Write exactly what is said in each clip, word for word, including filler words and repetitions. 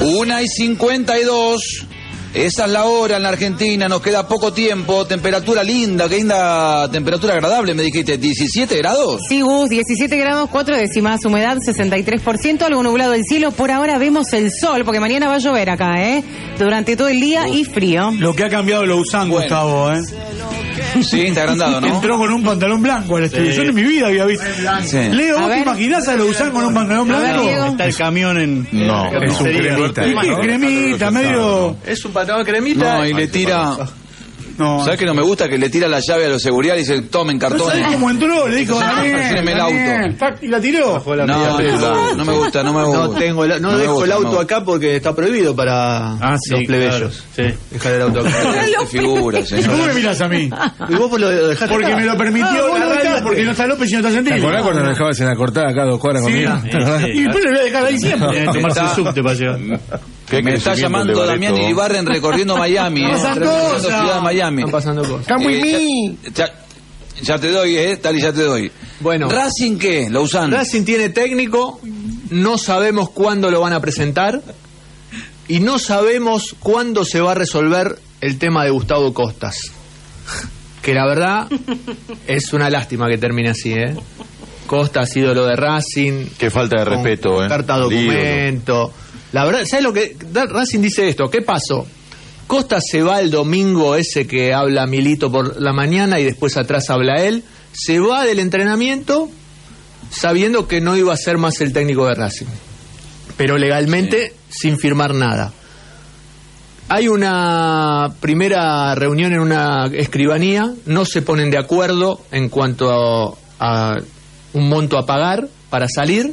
Una y cincuenta y dos. Esa es la hora en la Argentina, nos queda poco tiempo, temperatura linda, qué linda temperatura agradable, me dijiste, diecisiete grados. Sí, Gus, diecisiete grados, cuatro décimas, humedad sesenta y tres por ciento, algo nublado el cielo, por ahora vemos el sol, porque mañana va a llover acá, ¿eh? Durante todo el día. Uf. Y frío. Lo que ha cambiado Lousán, bueno. Gustavo, ¿eh? Sí, está agrandado, ¿no? Entró con un pantalón blanco al estudio. Sí. Yo en mi vida había visto. Sí. Leo, ¿vos te imaginás a Lousán con un pantalón blanco? Ver, está el camión en... No, en es un cremita. ¿Qué ¿no? cremita? Medio... Es un pantalón cremita. No, y le tira... No. ¿Sabes que no me gusta? Que le tira la llave a los seguridad y dice, tomen cartones. ¿Sabes cómo entró? Le dijo, Dame el auto. ¿Y la tiró? No, no, no me gusta, no me gusta. No, tengo el, no, no dejo gusta, el auto no. acá porque está prohibido para ah, sí, los plebeyos. Claro, sí. Dejar el auto acá. Te figuras, ¿Y cómo me miras a mí? ¿Y vos lo dejaste Porque acá? Me lo permitió ah, la radio, porque no está López y no está Santilli. ¿Te acordás cuando nos dejabas en la cortada acá dos cuadras conmigo? Y después le voy a dejar ahí siempre. Tomarse el subte para llegar. Me está llamando Damián Iribarren recorriendo Miami. Están pasando cosas. Ciudad de Miami. Están pasando cosas. Está muy eh, ya, ya te doy, eh, tal y ya te doy. Bueno. ¿Racing qué? Lo usan. Racing tiene técnico, no sabemos cuándo lo van a presentar y no sabemos cuándo se va a resolver el tema de Gustavo Costas. Que la verdad es una lástima que termine así, ¿eh? Costas, ídolo de Racing. Qué falta de respeto, ¿eh? Carta documento. La verdad, ¿sabes lo que Racing dice esto? ¿Qué pasó? Costa se va el domingo ese que habla Milito por la mañana y después atrás habla él. Se va del entrenamiento sabiendo que no iba a ser más el técnico de Racing. Pero legalmente sí. Sin firmar nada. Hay una primera reunión en una escribanía. No se ponen de acuerdo en cuanto a, a un monto a pagar para salir.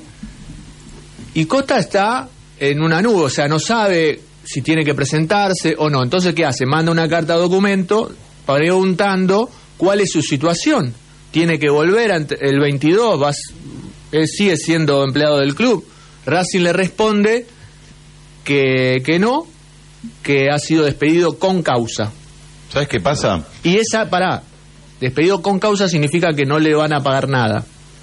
Y Costa está en una nube, o sea, no sabe si tiene que presentarse o no. Entonces, ¿qué hace? Manda una carta de documento preguntando cuál es su situación. Tiene que volver ante el veintidós, va, él sigue siendo empleado del club. Racing le responde que, que no, que ha sido despedido con causa. ¿Sabes qué pasa? Y esa, pará, despedido con causa significa que no le van a pagar nada.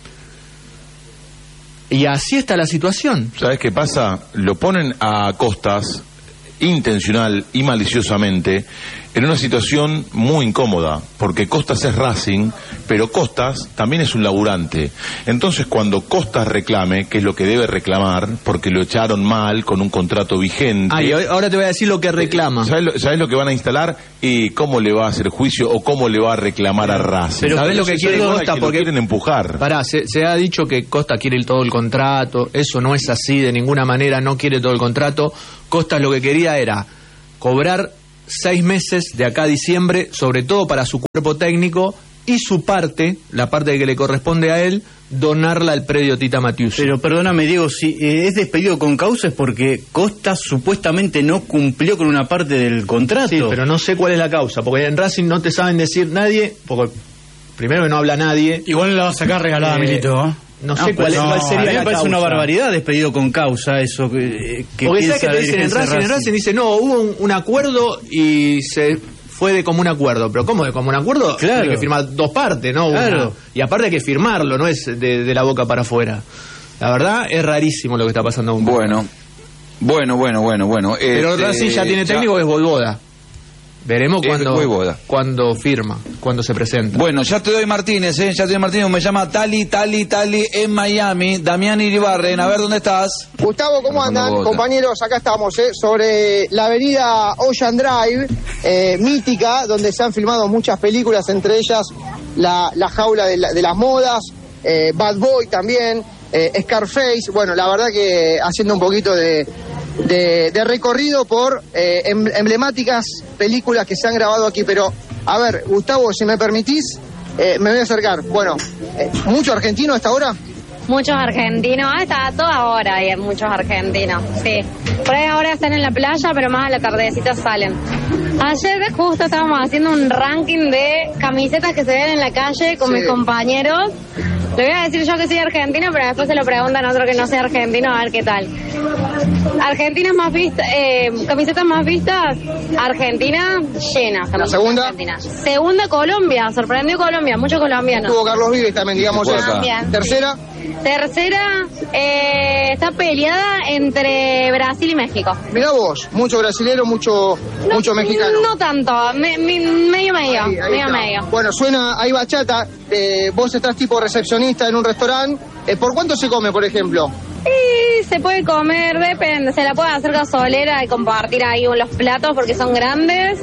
Y así está la situación. ¿Sabes qué pasa? Lo ponen a Costas, intencional y maliciosamente, en una situación muy incómoda, porque Costas es Racing, pero Costas también es un laburante. Entonces, cuando Costas reclame, que es lo que debe reclamar, porque lo echaron mal, con un contrato vigente... Ah, y ahora te voy a decir lo que reclama. ¿Sabes lo, ¿sabes lo que van a instalar? ¿Y cómo le va a hacer juicio o cómo le va a reclamar a Racing? Pero ¿sabes lo que quiere Costa? Que porque quieren empujar. Pará, se, se ha dicho que Costa quiere todo el contrato. Eso no es así, de ninguna manera, no quiere todo el contrato. Costa lo que quería era cobrar seis meses de acá a diciembre, sobre todo para su cuerpo técnico, y su parte, la parte que le corresponde a él, donarla al predio Tita Matiusi. Pero perdóname, Diego, si eh, es despedido con causa es porque Costa supuestamente no cumplió con una parte del contrato. Sí, pero no sé cuál es la causa, porque en Racing no te saben decir nadie, porque primero que no habla nadie. Igual la va a sacar regalada, eh, Milito, ¿eh? No sé no, cuál, no, cuál sería a mí me la parece causa. Una barbaridad despedido con causa eso que, que porque sabes que te dicen en Racing, Racing, en Racing dice no, hubo un, un acuerdo y se fue de común acuerdo, pero ¿cómo de común acuerdo? Claro. Hay que firmar dos partes, ¿no? Claro. Una. Y aparte hay que firmarlo, no es de, de la boca para afuera. La verdad es rarísimo lo que está pasando. Un bueno, bueno, bueno, bueno, bueno. Pero este, Racing ya tiene técnico, ya... es Voivoda. Veremos cuando, cuando firma, cuando se presenta. Bueno, ya te doy Martínez, ¿eh? Ya te doy Martínez, me llama Tali, Tali, Tali en Miami. Damián Iribarren, a ver dónde estás. Gustavo, ¿cómo andan? Compañeros, acá estamos, ¿eh? Sobre la avenida Ocean Drive, eh, mítica, donde se han filmado muchas películas, entre ellas La, la Jaula de, la, de las Modas, eh, Bad Boy también, eh, Scarface. Bueno, la verdad que haciendo un poquito de... De, de recorrido por eh, emblemáticas películas que se han grabado aquí, pero a ver, Gustavo, si me permitís, eh, me voy a acercar. Bueno, eh, ¿mucho argentino a esta hora? Muchos argentinos, ah, está a toda hora hay muchos argentinos, sí. Por ahí ahora están en la playa, pero más a la tardecita salen. Ayer justo estábamos haciendo un ranking de camisetas que se ven en la calle con sí. mis compañeros. Le voy a decir yo que soy argentino, pero después se lo preguntan a otro que no sea argentino, a ver qué tal. Argentinas más vistas, eh, camisetas más vistas, Argentina llena. ¿La segunda? Argentina. Segunda, Colombia, sorprendió Colombia, muchos colombianos. Tuvo Carlos Vives también, digamos eso. También. Tercera. Tercera, eh, está peleada entre Brasil y México. Mirá vos, mucho brasilero, mucho, no, mucho mexicano. No tanto, me, me, medio medio, ahí, ahí medio está. medio. Bueno, suena, hay bachata, eh, vos estás tipo recepcionista en un restaurante, eh, ¿por cuánto se come, por ejemplo? Y se puede comer, depende, se la puede hacer gasolera y compartir ahí los platos porque son grandes.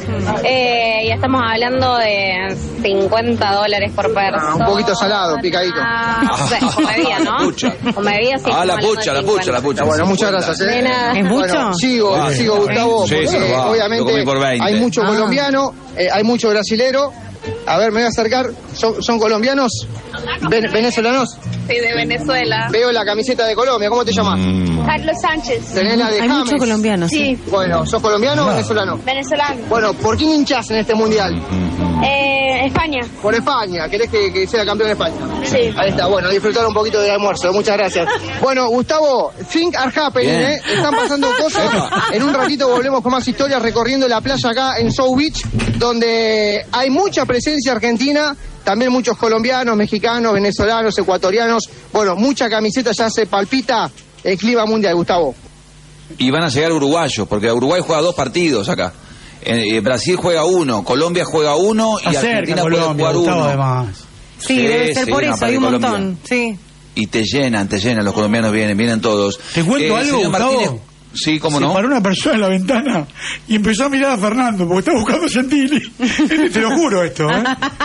Eh, y estamos hablando de cincuenta dólares por persona. Ah, un poquito salado, picadito. Ah, no sé, con bebida, ¿no? Con bebida sí. Ah, la pucha, la pucha, la pucha. Bueno, muchas gracias. ¿eh? ¿Es mucho? Bueno, sigo, ah, sigo, sí. Gustavo. Sí, porque, sí, va. obviamente hay mucho ah. colombiano, eh, hay mucho brasilero. A ver, me voy a acercar. ¿Son, son colombianos? Ven, ¿Venezolanos? Sí, de Venezuela. Veo la camiseta de Colombia. ¿Cómo te llamas? Mm. Carlos Sánchez. Tenés la de Hay James. muchos colombianos. Sí. Bueno, ¿sos colombiano o venezolano? Venezolano. Bueno, ¿por quién hinchás en este mundial? Eh, España. Por España. ¿Querés que, que sea campeón de España? Sí. Ahí está. Bueno, disfrutar un poquito del almuerzo. Muchas gracias. Bueno, Gustavo, think are happening, Bien. ¿eh? Están pasando cosas. En un ratito volvemos con más historias recorriendo la playa acá en South Beach, donde hay mucha presencia argentina. También muchos colombianos, mexicanos, venezolanos, ecuatorianos. Bueno, mucha camiseta, ya se palpita el clima mundial, Gustavo. Y van a llegar uruguayos, porque Uruguay juega dos partidos acá. Eh, Brasil juega uno, Colombia juega uno y Está Argentina cerca, puede Colombia, jugar Gustavo, uno. además. Sí, Sí, debe ser sí, por una eso, hay un parte de montón. Colombia. Sí. Y te llenan, te llenan, los colombianos vienen, vienen todos. ¿Te cuento algo, señor Gustavo? Martínez, sí, cómo Se no. paró una persona en la ventana y empezó a mirar a Fernando porque estaba buscando Gentili. Te lo juro esto, ¿eh?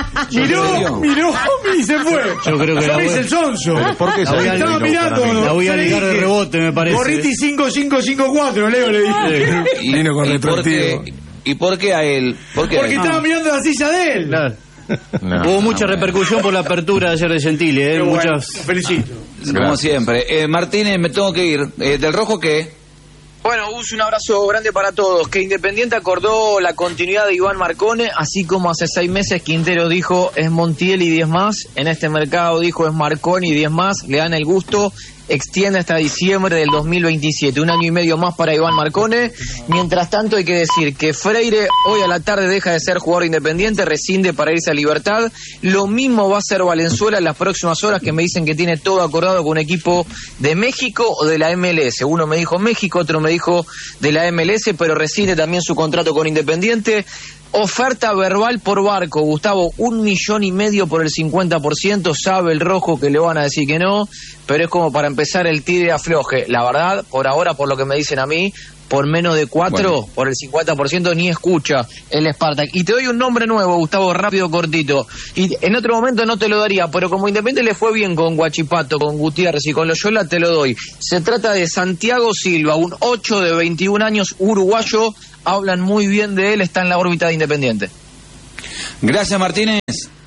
Miró, miró y se fue. Yo creo que Yo la me voy- hice el sonso. ¿Por qué La voy a- Estaba mirando. La voy a yo le ligar de dije, rebote, me parece. Gorriti cinco cinco cinco cuatro, Leo le dije. Y, Vino con y por retroactivo. qué, ¿Y por qué a él? ¿Por qué a Porque él? estaba mirando la silla de él. Claro. No, Hubo no, mucha bueno. repercusión por la apertura de ayer de Gentili, ¿eh? Pero bueno, Muchas... lo felicito. Como Gracias. siempre. Eh, Martínez, me tengo que ir. Eh, ¿Del Rojo qué? Bueno, Gus, un abrazo grande para todos. Que Independiente acordó la continuidad de Iván Marcone, así como hace seis meses Quintero dijo es Montiel y diez más. En este mercado dijo es Marcone y diez más. Le dan el gusto. Extiende hasta diciembre del dos mil veintisiete, un año y medio más para Iván Marcone. Mientras tanto hay que decir que Freire hoy a la tarde deja de ser jugador independiente, rescinde para irse a Libertad. Lo mismo va a hacer Valenzuela en las próximas horas, que me dicen que tiene todo acordado con un equipo de México o de la M L S. Uno me dijo México, otro me dijo de la M L S, pero rescinde también su contrato con Independiente. Oferta verbal por Barco, Gustavo, un millón y medio por el cincuenta por ciento, sabe el Rojo que le van a decir que no, pero es como para empezar el tire afloje. La verdad, por ahora, por lo que me dicen a mí, por menos de cuatro, bueno, por el cincuenta por ciento ni escucha el Spartak. Y te doy un nombre nuevo, Gustavo, rápido, cortito. Y en otro momento no te lo daría, pero como Independiente le fue bien con Guachipato, con Gutiérrez y con Loyola, te lo doy. Se trata de Santiago Silva, un ocho de veintiún años, uruguayo. Hablan muy bien de él, está en la órbita de Independiente. Gracias, Martínez.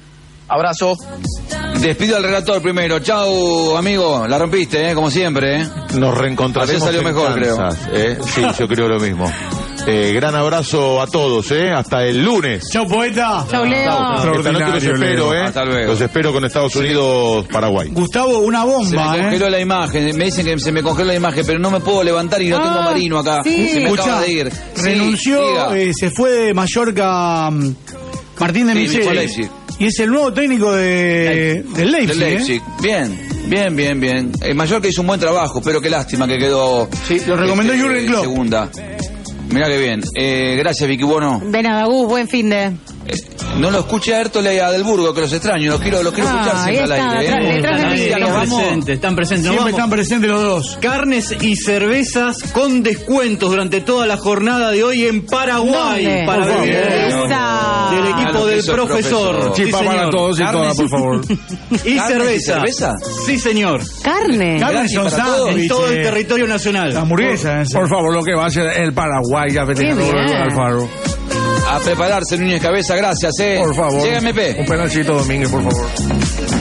Abrazo. Despido al relator primero. Chau, amigo. La rompiste, ¿eh? Como siempre, ¿eh? Nos reencontraremos. Ayer salió en mejor, Kansas, ¿eh? Sí, yo creo lo mismo. Eh, gran abrazo a todos, ¿eh? Hasta el lunes. Chau, poeta. Chau, Leo. Esta noche los espero, ¿eh? Hasta luego. Los espero con Estados Unidos, Paraguay. Gustavo, una Se me bomba, congeló ¿eh? la imagen. Me dicen que se me congeló la imagen, pero no me puedo levantar y no Ah, tengo Marino acá. sí. Se me Escuchá, acaba de ir. Sí, renunció, diga. eh, se fue de Mallorca mm, Martín de Sí, Micheli. Nico Leipzig. Y es el nuevo técnico de, del Leipzig. Del Leipzig. ¿eh? Bien, bien, bien, bien. El Mallorca hizo un buen trabajo, pero qué lástima que quedó. Sí, lo recomendó este, Jürgen Klopp. Segunda. Mirá que bien. Eh, gracias, Vicky Bono. De nada, Gus, buen fin de. Eh, no lo escuché a Hértole y a Del Burgo, que los extraño. Los quiero, los quiero Ah, escuchar ahí siempre al está, aire. atrás- ¿eh? detrás de mí. Están Vamos. presentes, están presentes. Nos Siempre vamos. están presentes los dos. Carnes y cervezas con descuentos durante toda la jornada de hoy en Paraguay. ¿Dónde? Para Por favor. beber. Esa. Del Ah, lo equipo que del hizo el profesor. profesor. Sí, Chipa para señor. todos y Carnes todas, por favor. Y ¿Carnes y cerveza. cerveza? Sí, señor. Carne. Carnes son para todos. En sándwiches. todo el territorio nacional. La hamburguesa. esa. Por favor, lo que va a hacer el Paraguay, ya Qué bien. Alfaro. A prepararse, Núñez Cabeza, gracias, eh. Por favor. Llega M P. Un pedacito, Domínguez, por favor.